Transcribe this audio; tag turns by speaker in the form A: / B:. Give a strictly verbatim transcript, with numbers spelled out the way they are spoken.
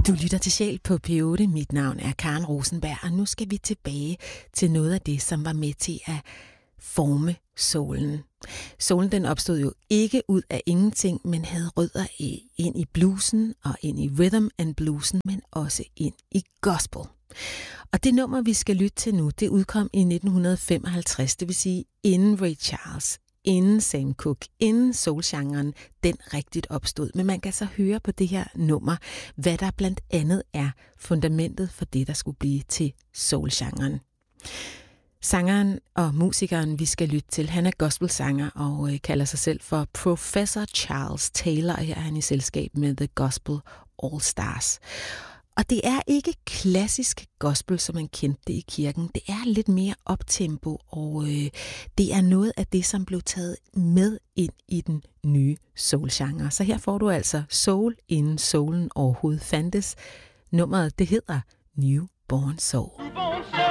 A: Du lytter til Sjæl på P otte. Mit navn er Karen Rosenberg, og nu skal vi tilbage til noget af det, som var med til at forme soulen. Soulen den opstod jo ikke ud af ingenting, men havde rødder i, ind i bluesen og ind i rhythm and bluesen, men også ind i gospel. Og det nummer, vi skal lytte til nu, det udkom i nitten femoghalvtreds, det vil sige inden Ray Charles, inden Sam Cooke, inden soulgenren, den rigtigt opstod. Men man kan så høre på det her nummer, hvad der blandt andet er fundamentet for det, der skulle blive til soulgenren. Sangeren og musikeren, vi skal lytte til, han er gospelsanger og øh, kalder sig selv for Professor Charles Taylor. Her er han i selskab med The Gospel All Stars. Og det er ikke klassisk gospel, som man kendte det i kirken. Det er lidt mere optempo, og øh, det er noget af det, som blev taget med ind i den nye soulgenre. Så her får du altså soul, inden soulen overhovedet fandtes. Nummeret, det hedder Newborn Soul.